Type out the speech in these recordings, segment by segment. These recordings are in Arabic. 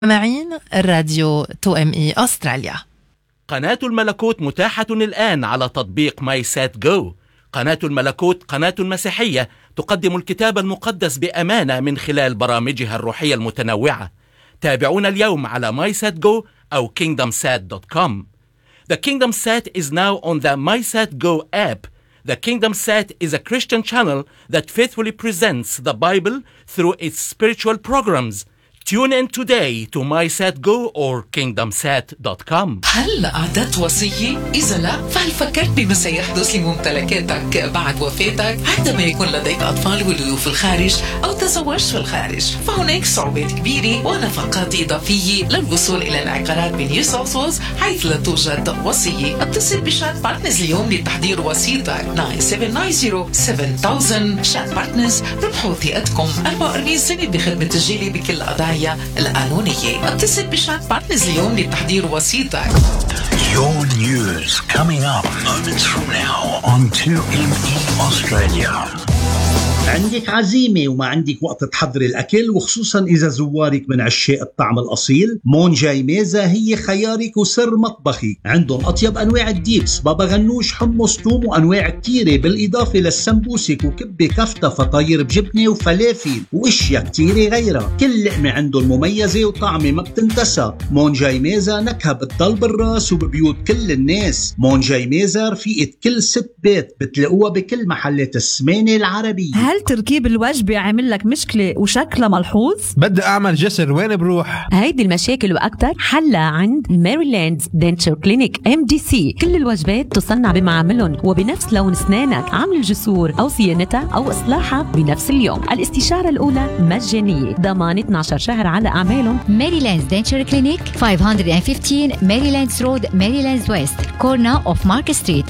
معين الراديو 2ME أستراليا. قناة الملكوت متاحة الآن على تطبيق ماي سات جو. قناة الملكوت قناة مسيحية تقدم الكتاب المقدس بأمانة من خلال برامجها الروحية المتنوعة. تابعونا اليوم على MySatGo أو KingdomSat.com. The Kingdom Sat is now on the MySatGo app. The Kingdom Sat is a Christian channel that faithfully presents the Bible through its spiritual programs. Tune in today to MySatGo or KingdomSat.com. هل أعددت وصية؟ إذا لا، فهل فكرت بما سيحدث لممتلكاتك بعد وفاتك عندما يكون لديك أطفال ولدوا في الخارج أو تزوجت في الخارج؟ فهناك صعوبات كبيرة ونفقات إضافية للوصول إلى العقارات بنيو ساوث ويلز حيث لا توجد وصية. اتصل بشات بارتنرز اليوم لتحضير وصيتك 97907000. شات بارتنرز، ربحوا ثقتكم 44 سنة بخدمة تسجيلي بكل القضايا القانونية. اتصل بشات بارتنرز اليوم لتحضير وصيتك. Your news coming up moments from now on 2ME Australia. عندك عزيمة وما عندك وقت تحضري الأكل، وخصوصا إذا زوارك من عشاق الطعم الأصيل، مونجاي ميزا هي خيارك وسر مطبخك. عندهم أطيب أنواع الديبس، بابا غنوش، حمص، توم، وأنواع كتيرة، بالإضافة للسمبوسك وكبة كفتة، فطاير بجبنة وفلافل وأشياء كتيرة غيرها. كل لقمة عندهم مميزة وطعمة ما بتنتسى. مونجاي ميزا نكهة بتضل بالراس وببيوت كل الناس. مونجاي ميزا رفيقة كل ست بيت، بتلاقوها بكل محلات السمانة العربية. هل تركيب الوجبة عامل لك مشكلة وشكلها ملحوظ؟ بدي أعمل جسر، وين بروح؟ هيدي المشاكل وأكتر حلها عند ماريلاند دنتشر كلينيك MDC. كل الوجبات تصنع بمعاملهم وبنفس لون أسنانك. عمل الجسور أو صيانتها أو إصلاحها بنفس اليوم. الاستشارة الأولى مجانية، ضمان 12 شهر على أعمالهم. ماريلاند دنتشر كلينيك 515 ماريلاندز رود، ماريلاندز ويست، كورنا أوف مارك ستريت،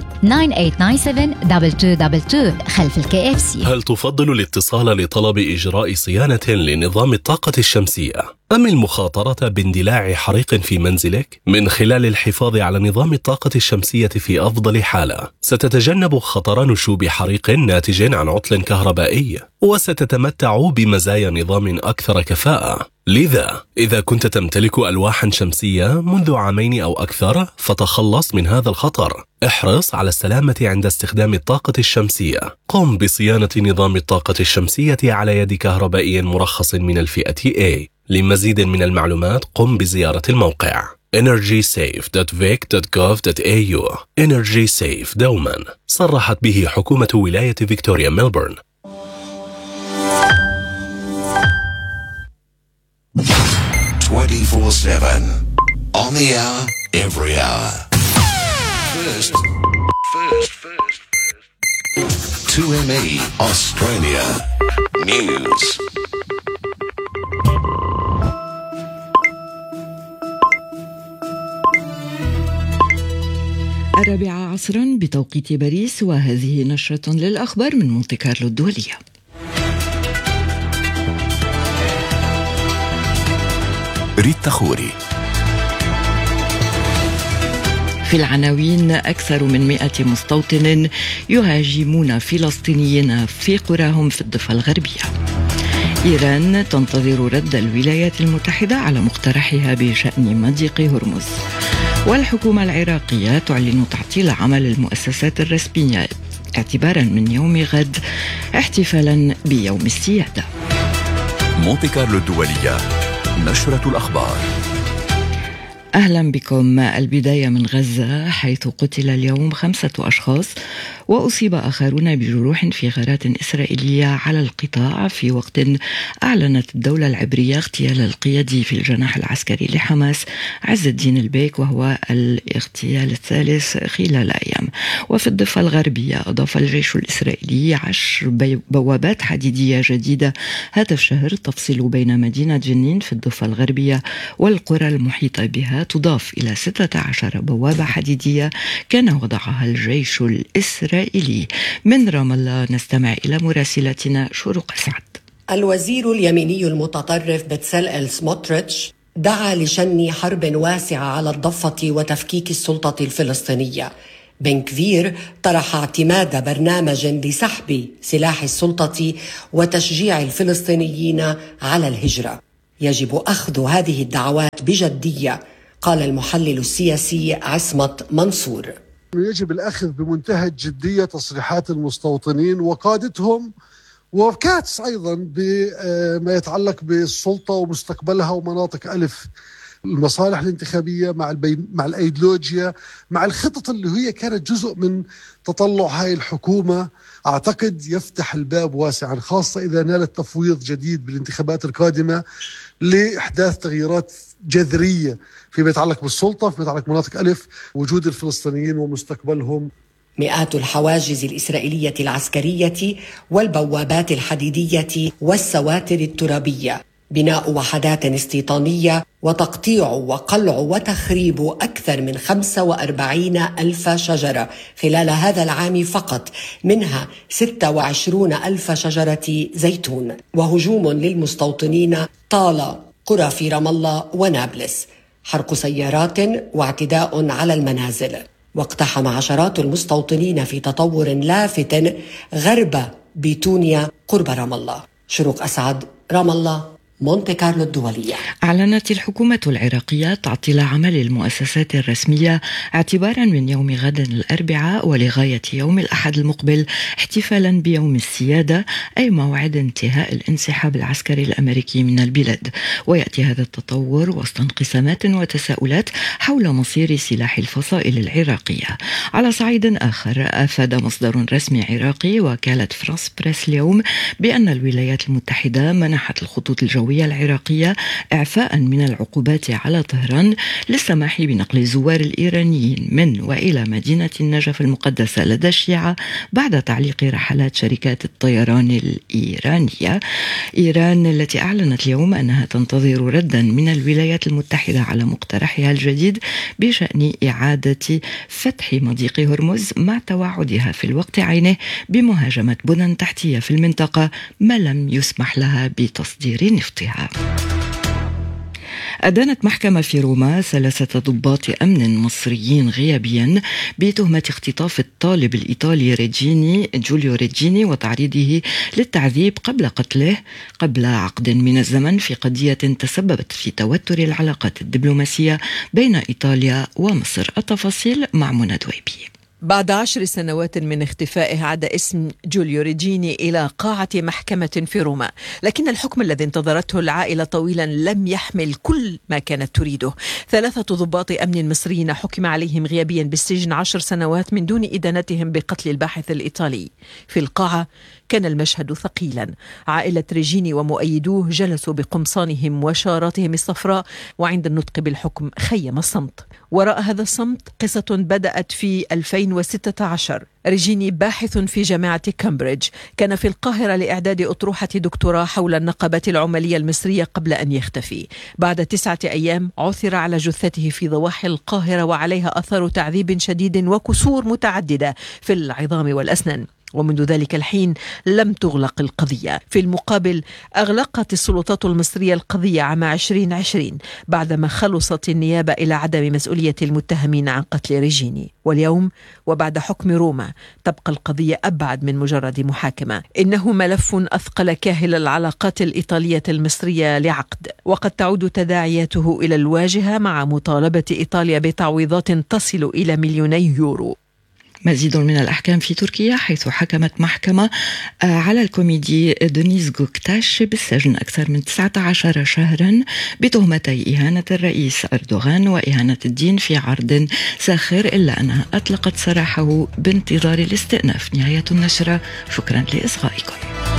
98972222 خلف الKFC. هل تفضل الاتصال لطلب إجراء صيانة لنظام الطاقة الشمسية أم المخاطرة باندلاع حريق في منزلك؟ من خلال الحفاظ على نظام الطاقة الشمسية في أفضل حالة، ستتجنب خطر نشوب حريق ناتج عن عطل كهربائي، وستتمتع بمزايا نظام أكثر كفاءة. لذا إذا كنت تمتلك ألواحا شمسية منذ عامين أو أكثر، فتخلص من هذا الخطر. احرص على السلامة عند استخدام الطاقة الشمسية. قم بصيانة نظام الطاقة الشمسية على يد كهربائي مرخص من الفئة A. لمزيد من المعلومات قم بزيارة الموقع energysafe.vic.gov.au. Energy Safe دوما صرحت به حكومة ولاية فيكتوريا ميلبورن. 24/7 on the hour, every hour. First 2ME Australia News. الرابعة عصرا بتوقيت باريس، وهذه نشرة للأخبار من مونتي كارلو الدولية. ريتا خوري. في العناوين: أكثر من 100 مستوطن يهاجمون فلسطينيين في قراهم في الضفة الغربية. إيران تنتظر رد الولايات المتحدة على مقترحها بشأن مضيق هرمز. والحكومة العراقية تعلن تعطيل عمل المؤسسات الرسمية اعتبارا من يوم غد، احتفالا بيوم السيادة. مونتي كارلو الدولية، نشرة الأخبار. أهلا بكم. البداية من غزة، حيث قتل اليوم 5 أشخاص وأصيب آخرون بجروح في غارات إسرائيلية على القطاع، في وقت أعلنت الدولة العبرية اغتيال القيادي في الجناح العسكري لحماس عز الدين البيك، وهو الاغتيال الثالث خلال أيام. وفي الضفة الغربية، أضاف الجيش الإسرائيلي 10 بوابات حديدية جديدة هذا الشهر تفصل بين مدينة جنين في الضفة الغربية والقرى المحيطة بها، تضاف إلى 16 بوابة حديدية كان وضعها الجيش الإسرائيلي. من رام الله نستمع إلى مراسلتنا شروق سعد. الوزير اليميني المتطرف بتسلئل سموتريتش دعا لشن حرب واسعة على الضفة وتفكيك السلطة الفلسطينية. بن كفير طرح اعتماد برنامج لسحب سلاح السلطة وتشجيع الفلسطينيين على الهجرة. يجب أخذ هذه الدعوات بجدية، قال المحلل السياسي عصمت منصور. يجب الأخذ بمنتهى الجدية تصريحات المستوطنين وقادتهم وكاتس أيضا بما يتعلق بالسلطة ومستقبلها ومناطق ألف، المصالح الانتخابية مع الأيديولوجيا، مع الخطط اللي هي كانت جزء من تطلع هاي الحكومة. أعتقد يفتح الباب واسعا، خاصة إذا نالت تفويض جديد بالانتخابات القادمة لإحداث تغييرات جذرية فيما يتعلق بالسلطة، فيما يتعلق بمناطق ألف، وجود الفلسطينيين ومستقبلهم. مئات الحواجز الإسرائيلية العسكرية والبوابات الحديدية والسواتر الترابية، بناء وحدات استيطانية وتقطيع وقلع وتخريب أكثر من 45,000 شجرة خلال هذا العام فقط، منها 26,000 شجرة زيتون، وهجوم للمستوطنين طال قرى في رام الله ونابلس، حرق سيارات واعتداء على المنازل. واقتحم عشرات المستوطنين في تطور لافت غرب بيتونيا قرب رام الله. شروق أسعد، رام الله، مونتي كارلو الدولية. أعلنت الحكومة العراقية تعطيل عمل المؤسسات الرسمية اعتبارا من يوم غد الأربعاء ولغاية يوم الأحد المقبل، احتفالا بيوم السيادة، أي موعد انتهاء الانسحاب العسكري الأمريكي من البلاد. ويأتي هذا التطور وسط انقسامات وتساؤلات حول مصير سلاح الفصائل العراقية. على صعيد آخر، أفاد مصدر رسمي عراقي وكالة فرانس بريس اليوم بأن الولايات المتحدة منحت الخطوط الجوية العراقية إعفاء من العقوبات على طهران للسماح بنقل الزوار الإيرانيين من وإلى مدينة النجف المقدسة لدى الشيعة بعد تعليق رحلات شركات الطيران الإيرانية. إيران التي أعلنت اليوم أنها تنتظر ردا من الولايات المتحدة على مقترحها الجديد بشأن إعادة فتح مضيق هرمز، مع توعدها في الوقت عينه بمهاجمة بنى تحتية في المنطقة ما لم يسمح لها بتصدير نفط. أدانت محكمة في روما 3 ضباط أمن مصريين غيابيا بتهمة اختطاف الطالب الإيطالي جوليو ريجيني وتعريضه للتعذيب قبل قتله قبل عقد من الزمن في قضية تسببت في توتر العلاقات الدبلوماسية بين إيطاليا ومصر. التفاصيل مع منى دويبي. بعد 10 سنوات من اختفائه عاد اسم جوليو ريجيني إلى قاعة محكمة في روما، لكن الحكم الذي انتظرته العائلة طويلا لم يحمل كل ما كانت تريده. 3 ضباط أمن مصريين حكم عليهم غيابيا بالسجن 10 سنوات من دون إدانتهم بقتل الباحث الإيطالي. في القاعة كان المشهد ثقيلا، عائلة ريجيني ومؤيدوه جلسوا بقمصانهم وشاراتهم الصفراء، وعند النطق بالحكم خيم الصمت. وراء هذا الصمت قصة بدأت في 2016. ريجيني باحث في جامعة كامبريدج، كان في القاهرة لإعداد أطروحة دكتوراه حول النقابات العمالية المصرية قبل أن يختفي. بعد 9 أيام عثر على جثته في ضواحي القاهرة، وعليها أثر تعذيب شديد وكسور متعددة في العظام والأسنان. ومنذ ذلك الحين لم تغلق القضية. في المقابل أغلقت السلطات المصرية القضية عام 2020 بعدما خلصت النيابة إلى عدم مسؤولية المتهمين عن قتل ريجيني. واليوم وبعد حكم روما تبقى القضية أبعد من مجرد محاكمة، إنه ملف أثقل كاهل العلاقات الإيطالية المصرية لعقد، وقد تعود تداعياته إلى الواجهة مع مطالبة إيطاليا بتعويضات تصل إلى 2 مليون يورو. مزيد من الأحكام في تركيا، حيث حكمت محكمة على الكوميدي دونيز غوكتاش بالسجن أكثر من 19 شهرا بتهمتي إهانة الرئيس أردوغان وإهانة الدين في عرض ساخر، إلا أنها أطلقت سراحه بانتظار الاستئناف. نهاية النشرة، شكرا لإصغائكم.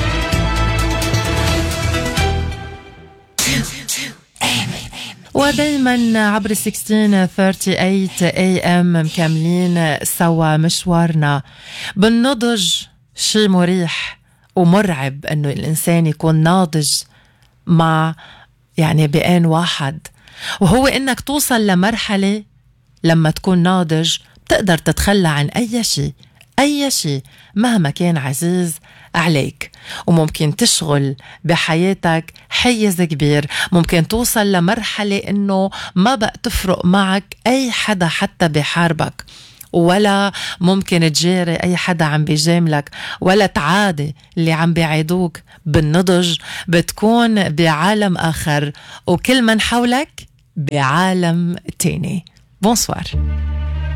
ودايما عبر 1638 AM مكملين سوا مشوارنا بالنضج. شيء مريح ومرعب انه الانسان يكون ناضج مع بآن واحد، وهو انك توصل لمرحلة لما تكون ناضج بتقدر تتخلى عن اي شيء مهما كان عزيز عليك، وممكن تشغل بحياتك حيز كبير. ممكن توصل لمرحلة انه ما بقى تفرق معك اي حدا حتى بحاربك، ولا ممكن تجاري أي حدا عم بيجاملك، ولا تعادي اللي عم بيعيدوك. بالنضج بتكون بعالم آخر وكل من حولك بعالم تاني. بونسوار.